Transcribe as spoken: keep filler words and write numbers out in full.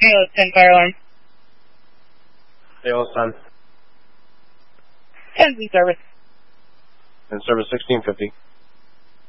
Halo ten fire alarm. Halo ten. ten's in service. In service sixteen fifty.